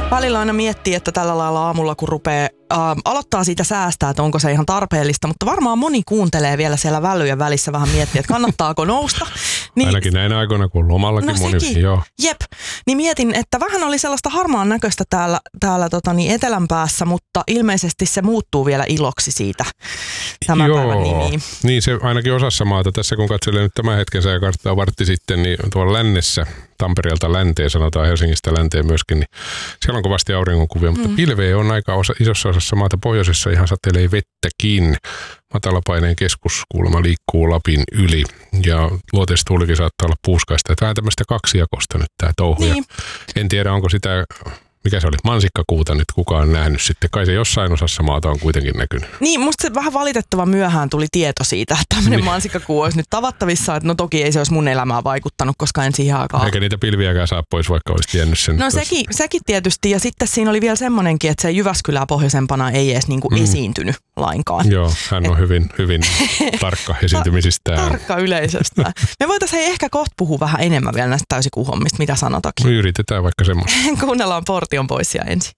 Välillä aina miettii, että tällä lailla aamulla kun rupeaa aloittaa siitä säästää, että onko se ihan tarpeellista, mutta varmaan moni kuuntelee vielä siellä välyjen välissä vähän miettiä, että kannattaako nousta. Niin, ainakin näinä aikoina, kun lomallakin moni. Sekin. Joo. Jep. Niin mietin, että vähän oli sellaista harmaan näköistä täällä etelän päässä, mutta ilmeisesti se muuttuu vielä iloksi siitä tämän päivän nimiin. Niin se ainakin osassa maata. Tässä kun katselee nyt tämän hetken sääkarttaa vartti sitten, niin tuolla lännessä, Tampereelta länteen, sanotaan Helsingistä länteen myöskin, niin siellä on kovasti auringonkuvia, mutta pilveä on aika isossa osassa maata. Pohjoisessa ihan satelee vettäkin. Matalapaineen keskus kuulemma liikkuu Lapin yli ja luoteistuulikin saattaa olla puuskaista. Että vähän tämmöistä kaksijakosta nyt tämä touhu. Niin. En tiedä, onko sitä, mikä se oli, mansikkakuuta nyt kukaan nähnyt sitten. Kai se jossain osassa maata on kuitenkin näkynyt. Niin, musta se vähän valitettavan myöhään tuli tieto siitä, että tämmöinen mansikkakuu olisi nyt tavattavissa. Että no toki ei se olisi mun elämään vaikuttanut, koska en siihen aikaan. Eikä niitä pilviäkään saa pois, vaikka olisi tiennyt sen. No sekin tietysti. Ja sitten siinä oli vielä semmoinenkin, että se Jyväskylää pohjoisempana ei edes niinku esiintynyt lainkaan. Joo, hän on hyvin tarkka esiintymisistään. Tarkka yleisöstä. Me voitaisiin ehkä kohta puhua vähän enemmän vielä näistä täysikuuhommista, mitä sanotakin. Me yritetään vaikka semmoista. Kuunnellaan Portion Boysia ensin.